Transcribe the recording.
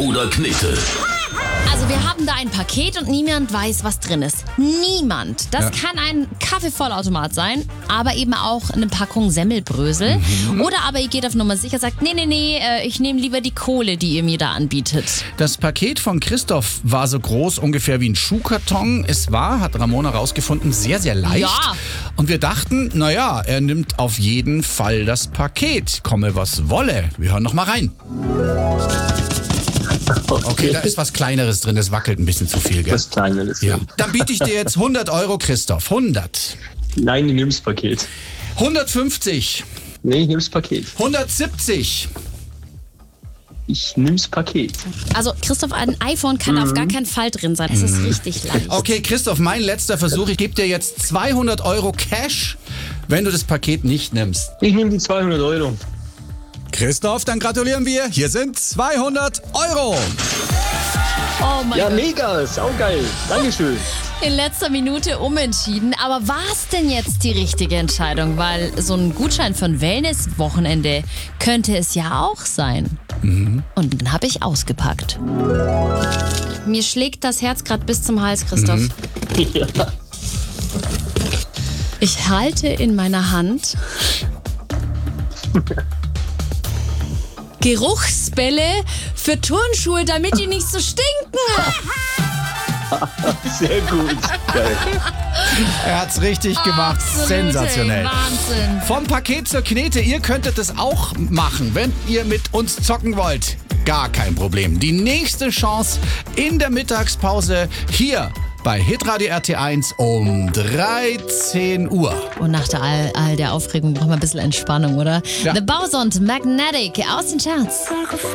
oder Knete? Also wir haben da ein Paket und niemand weiß, was drin ist. Niemand. Das kann ein Kaffeevollautomat sein, aber eben auch eine Packung Semmelbrösel. Oder aber ihr geht auf Nummer sicher, sagt, nee, ich nehme lieber die Kohle, die ihr mir da anbietet. Das Paket von Christoph war so groß ungefähr wie ein Schuhkarton. Es war, hat Ramona rausgefunden, sehr, sehr leicht. Ja. Und wir dachten, naja, er nimmt auf jeden Fall das Paket. Komme, was wolle. Wir hören noch mal rein. Okay, da ist was Kleineres drin. Das wackelt ein bisschen zu viel, gell? Was Kleineres. Ja. Dann biete ich dir jetzt 100 Euro, Christoph. 100. Nein, ich nehm's Paket. 150. Nee, ich nehm's Paket. 170. Ich nehm's Paket. Also Christoph, ein iPhone kann auf gar keinen Fall drin sein. Es ist richtig leicht. Okay, Christoph, mein letzter Versuch. Ich gebe dir jetzt 200 Euro Cash, wenn du das Paket nicht nimmst. Ich nehme die 200 Euro. Christoph, dann gratulieren wir. Hier sind 200 Euro. Oh mein Ja, Gott. mega, saugeil. Dankeschön. In letzter Minute umentschieden. Aber war es denn jetzt die richtige Entscheidung? Weil so ein Gutschein für ein Wellness-Wochenende könnte es ja auch sein. Und dann habe ich ausgepackt. Mir schlägt das Herz gerade bis zum Hals, Christoph. Ja. Ich halte in meiner Hand Geruchsbälle für Turnschuhe, damit die nicht so stinken. Sehr gut. Geil. Er hat's richtig gemacht. Absolute Sensationell. Wahnsinn. Vom Paket zur Knete, ihr könntet es auch machen, wenn ihr mit uns zocken wollt. Gar kein Problem. Die nächste Chance in der Mittagspause hier bei Hitradio RT1 um 13 Uhr. Und nach all der Aufregung braucht man ein bisschen Entspannung, oder? Ja. The Bausond Magnetic aus den Charts.